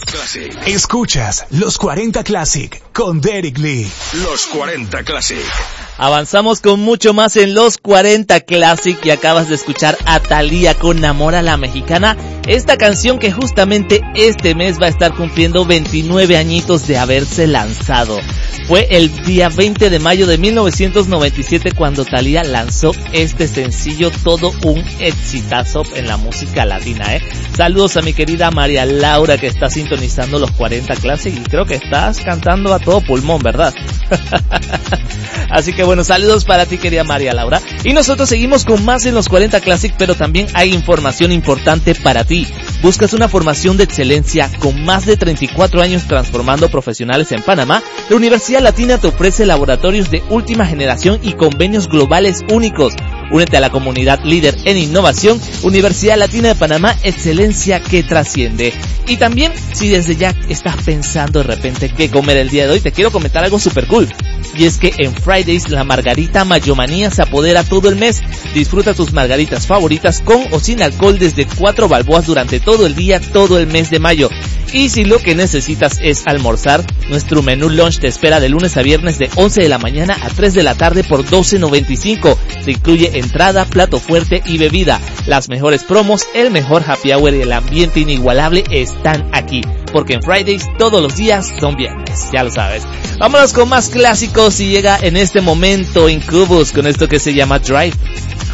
Classic. Escuchas Los 40 Classic con Derek Lee. Los 40 Classic. Avanzamos con mucho más en Los 40 Classic y acabas de escuchar a Thalía con Amor a la Mexicana. Esta canción que justamente este mes va a estar cumpliendo 29 añitos de haberse lanzado. Fue el día 20 de mayo de 1997 cuando Thalía lanzó este sencillo, todo un exitazo en la música latina, Saludos a mi querida María Laura que está sintonizando Los 40 Classic y creo que estás cantando a todo pulmón, ¿verdad? Así que bueno, saludos para ti querida María Laura. Y nosotros seguimos con más en Los 40 Classic, pero también hay información importante para ti. ¿Buscas una formación de excelencia con más de 34 años transformando profesionales en Panamá? La Universidad Latina te ofrece laboratorios de última generación y convenios globales únicos. Únete a la comunidad líder en innovación, Universidad Latina de Panamá, excelencia que trasciende. Y también, si desde ya estás pensando de repente qué comer el día de hoy, te quiero comentar algo super cool. Y es que en Fridays la margarita mayomanía se apodera todo el mes. Disfruta tus margaritas favoritas con o sin alcohol desde 4 balboas durante todo el día, todo el mes de mayo. Y si lo que necesitas es almorzar, nuestro menú lunch te espera de lunes a viernes de 11 de la mañana a 3 de la tarde por $12.95. Se incluye entrada, plato fuerte y bebida. Las mejores promos, el mejor happy hour y el ambiente inigualable están aquí. Porque en Fridays todos los días son viernes, ya lo sabes. Vámonos con más clásicos y llega en este momento Incubus con esto que se llama Drive.